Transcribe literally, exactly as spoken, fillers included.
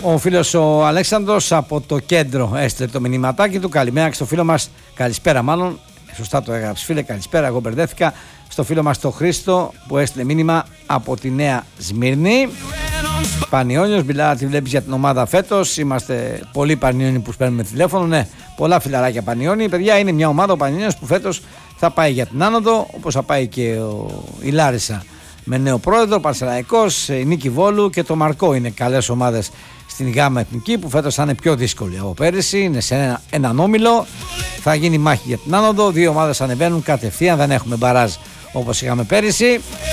Ο φίλος ο Αλέξανδρος από το κέντρο έστειλε το μηνυματάκι του. Καλημέρα και στο φίλο μας, καλησπέρα μάλλον. Σωστά το έγραψε, φίλε, καλησπέρα. Εγώ μπερδέθηκα. Στο φίλο μας το Χρήστο που έστειλε μήνυμα από τη Νέα Σμύρνη. Πανιόνιος, Μπιλάρα, τη βλέπεις για την ομάδα φέτος. Είμαστε πολλοί Πανιόνιοι που παίρνουμε τηλέφωνο. Ναι, πολλά φιλαράκια Πανιόνιοι. Παιδιά, είναι μια ομάδα ο Πανιόνιος που φέτος θα πάει για την άνοδο, όπως θα πάει και ο... η Λάρισα με νέο πρόεδρο, Πανσεραϊκός, η Νίκη Βόλου και το Μαρκό. Είναι καλές ομάδες στην Γάμα Εθνική που φέτος θα είναι πιο δύσκολη από πέρυσι. Είναι σε ένα, έναν όμιλο. Θα γίνει μάχη για την άνοδο. Δύο ομάδες ανεβαίνουν κατευθείαν, δεν έχουμε μπαράζ όπως είχαμε πέρυσι.